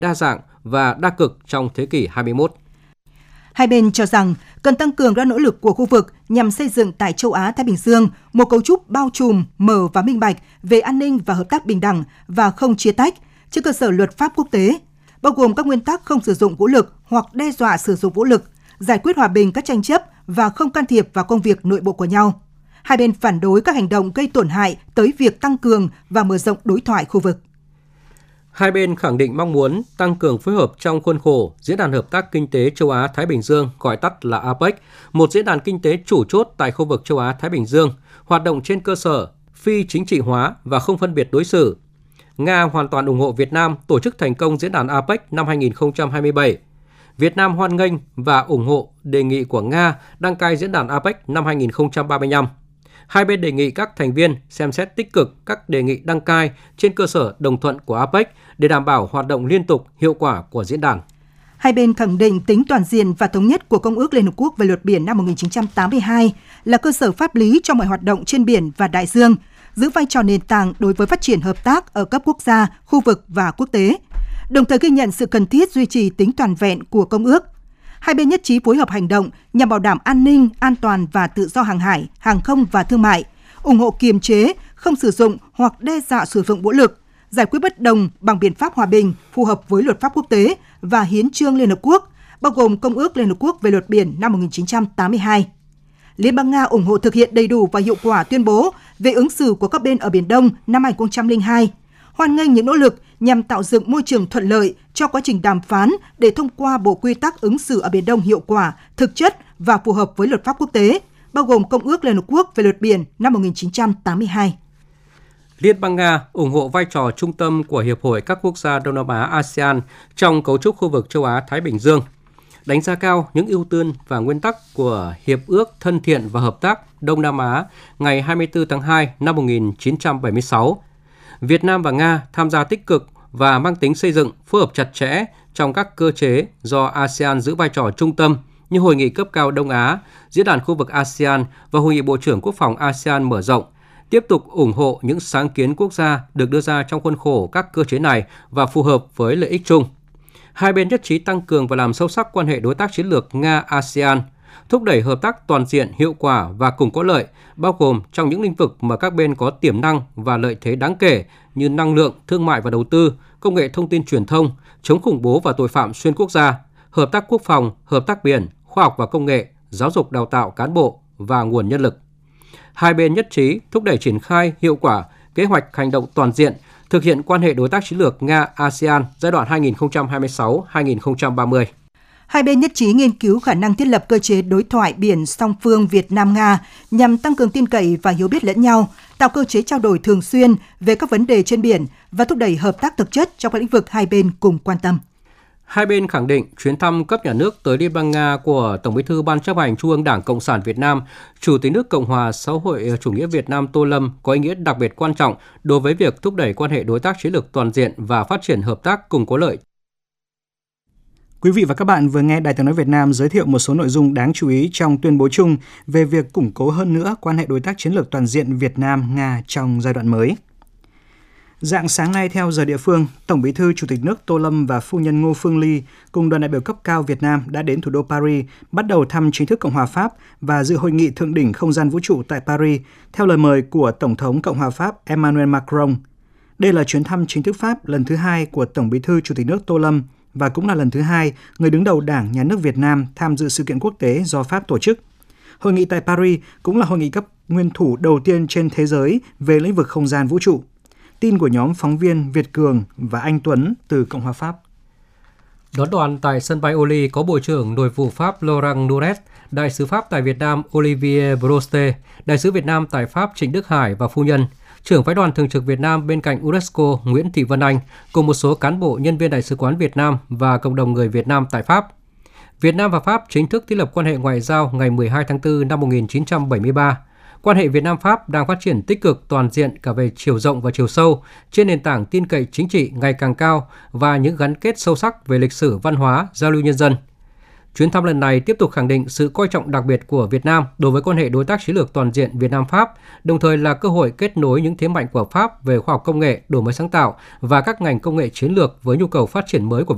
đa dạng và đa cực trong thế kỷ 21. Hai bên cho rằng cần tăng cường các nỗ lực của khu vực nhằm xây dựng tại châu Á-Thái Bình Dương một cấu trúc bao trùm, mở và minh bạch về an ninh và hợp tác bình đẳng và không chia tách trên cơ sở luật pháp quốc tế, bao gồm các nguyên tắc không sử dụng vũ lực hoặc đe dọa sử dụng vũ lực, giải quyết hòa bình các tranh chấp và không can thiệp vào công việc nội bộ của nhau. Hai bên phản đối các hành động gây tổn hại tới việc tăng cường và mở rộng đối thoại khu vực. Hai bên khẳng định mong muốn tăng cường phối hợp trong khuôn khổ Diễn đàn Hợp tác Kinh tế Châu Á-Thái Bình Dương, gọi tắt là APEC, một diễn đàn kinh tế chủ chốt tại khu vực châu Á-Thái Bình Dương, hoạt động trên cơ sở phi chính trị hóa và không phân biệt đối xử. Nga hoàn toàn ủng hộ Việt Nam tổ chức thành công diễn đàn APEC năm 2027. Việt Nam hoan nghênh và ủng hộ đề nghị của Nga đăng cai diễn đàn APEC năm 2035. Hai bên đề nghị các thành viên xem xét tích cực các đề nghị đăng cai trên cơ sở đồng thuận của APEC để đảm bảo hoạt động liên tục, hiệu quả của diễn đàn. Hai bên khẳng định tính toàn diện và thống nhất của Công ước Liên Hợp Quốc về luật biển năm 1982 là cơ sở pháp lý cho mọi hoạt động trên biển và đại dương, giữ vai trò nền tảng đối với phát triển hợp tác ở cấp quốc gia, khu vực và quốc tế, đồng thời ghi nhận sự cần thiết duy trì tính toàn vẹn của Công ước. Hai bên nhất trí phối hợp hành động nhằm bảo đảm an ninh, an toàn và tự do hàng hải, hàng không và thương mại, ủng hộ kiềm chế, không sử dụng hoặc đe dọa sử dụng vũ lực, giải quyết bất đồng bằng biện pháp hòa bình phù hợp với luật pháp quốc tế và hiến chương Liên Hợp Quốc, bao gồm Công ước Liên Hợp Quốc về luật biển năm 1982. Liên bang Nga ủng hộ thực hiện đầy đủ và hiệu quả tuyên bố về ứng xử của các bên ở Biển Đông năm 2002, hoan nghênh những nỗ lực nhằm tạo dựng môi trường thuận lợi cho quá trình đàm phán để thông qua Bộ Quy tắc ứng xử ở Biển Đông hiệu quả, thực chất và phù hợp với luật pháp quốc tế, bao gồm Công ước Liên Hợp Quốc về luật biển năm 1982. Liên bang Nga ủng hộ vai trò trung tâm của Hiệp hội các quốc gia Đông Nam Á ASEAN trong cấu trúc khu vực châu Á-Thái Bình Dương, đánh giá cao những ưu tiên và nguyên tắc của Hiệp ước Thân thiện và Hợp tác Đông Nam Á ngày 24 tháng 2 năm 1976. Việt Nam và Nga tham gia tích cực và mang tính xây dựng, phối hợp chặt chẽ trong các cơ chế do ASEAN giữ vai trò trung tâm như Hội nghị cấp cao Đông Á, Diễn đàn khu vực ASEAN và Hội nghị Bộ trưởng Quốc phòng ASEAN mở rộng, tiếp tục ủng hộ những sáng kiến quốc gia được đưa ra trong khuôn khổ các cơ chế này và phù hợp với lợi ích chung. Hai bên nhất trí tăng cường và làm sâu sắc quan hệ đối tác chiến lược Nga-ASEAN, thúc đẩy hợp tác toàn diện, hiệu quả và cùng có lợi, bao gồm trong những lĩnh vực mà các bên có tiềm năng và lợi thế đáng kể như năng lượng, thương mại và đầu tư, công nghệ thông tin truyền thông, chống khủng bố và tội phạm xuyên quốc gia, hợp tác quốc phòng, hợp tác biển, khoa học và công nghệ, giáo dục đào tạo cán bộ và nguồn nhân lực. Hai bên nhất trí thúc đẩy triển khai hiệu quả kế hoạch hành động toàn diện, thực hiện quan hệ đối tác chiến lược Nga-ASEAN giai đoạn 2026-2030. Hai bên nhất trí nghiên cứu khả năng thiết lập cơ chế đối thoại biển song phương Việt Nam-Nga nhằm tăng cường tin cậy và hiểu biết lẫn nhau, tạo cơ chế trao đổi thường xuyên về các vấn đề trên biển và thúc đẩy hợp tác thực chất trong các lĩnh vực hai bên cùng quan tâm. Hai bên khẳng định chuyến thăm cấp nhà nước tới Liên bang Nga của Tổng Bí thư Ban Chấp hành Trung ương Đảng Cộng sản Việt Nam, Chủ tịch nước Cộng hòa xã hội chủ nghĩa Việt Nam Tô Lâm có ý nghĩa đặc biệt quan trọng đối với việc thúc đẩy quan hệ đối tác chiến lược toàn diện và phát triển hợp tác cùng có lợi. Quý vị và các bạn vừa nghe Đài Tiếng nói Việt Nam giới thiệu một số nội dung đáng chú ý trong tuyên bố chung về việc củng cố hơn nữa quan hệ đối tác chiến lược toàn diện Việt Nam-Nga trong giai đoạn mới. Rạng sáng nay theo giờ địa phương, Tổng Bí thư Chủ tịch nước Tô Lâm và phu nhân Ngô Phương Ly cùng đoàn đại biểu cấp cao Việt Nam đã đến thủ đô Paris bắt đầu thăm chính thức Cộng hòa Pháp và dự hội nghị thượng đỉnh không gian vũ trụ tại Paris theo lời mời của Tổng thống Cộng hòa Pháp Emmanuel Macron. Đây là chuyến thăm chính thức Pháp lần thứ 2 của Tổng Bí thư Chủ tịch nước Tô Lâm và cũng là lần thứ 2 người đứng đầu Đảng, Nhà nước Việt Nam tham dự sự kiện quốc tế do Pháp tổ chức. Hội nghị tại Paris cũng là hội nghị cấp nguyên thủ đầu tiên trên thế giới về lĩnh vực không gian vũ trụ. Tin của nhóm phóng viên Việt Cường và Anh Tuấn từ Cộng hòa Pháp. Đón đoàn tại sân bay Orly có Bộ trưởng Nội vụ Pháp Laurent Nunez, Đại sứ Pháp tại Việt Nam Olivier Broste, Đại sứ Việt Nam tại Pháp Trịnh Đức Hải và phu nhân, trưởng phái đoàn thường trực Việt Nam bên cạnh UNESCO Nguyễn Thị Vân Anh cùng một số cán bộ nhân viên Đại sứ quán Việt Nam và cộng đồng người Việt Nam tại Pháp. Việt Nam và Pháp chính thức thiết lập quan hệ ngoại giao ngày 12 tháng 4 năm 1973. Quan hệ Việt Nam-Pháp đang phát triển tích cực toàn diện cả về chiều rộng và chiều sâu, trên nền tảng tin cậy chính trị ngày càng cao và những gắn kết sâu sắc về lịch sử, văn hóa, giao lưu nhân dân. Chuyến thăm lần này tiếp tục khẳng định sự coi trọng đặc biệt của Việt Nam đối với quan hệ đối tác chiến lược toàn diện Việt Nam-Pháp, đồng thời là cơ hội kết nối những thế mạnh của Pháp về khoa học công nghệ, đổi mới sáng tạo và các ngành công nghệ chiến lược với nhu cầu phát triển mới của